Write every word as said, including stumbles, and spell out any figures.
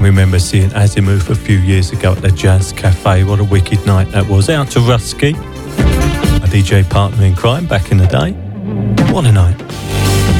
remember seeing Azimuth a few years ago at the Jazz Cafe. What a wicked night that was. Out to Rusky, a D J partner in crime back in the day. What a night.